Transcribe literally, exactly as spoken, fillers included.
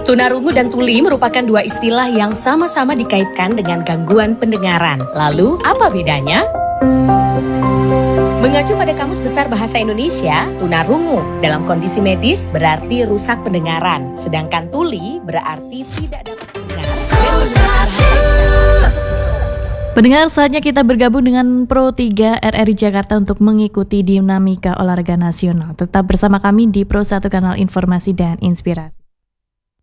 Tunarungu dan tuli merupakan dua istilah yang sama-sama dikaitkan dengan gangguan pendengaran. Lalu, apa bedanya? Mengacu pada Kamus Besar Bahasa Indonesia, tunarungu dalam kondisi medis berarti rusak pendengaran, sedangkan tuli berarti tidak dapat mendengar. Pendengar, saatnya kita bergabung dengan Pro tiga R R I Jakarta untuk mengikuti dinamika olahraga nasional. Tetap bersama kami di Pro satu Kanal Informasi dan Inspirasi.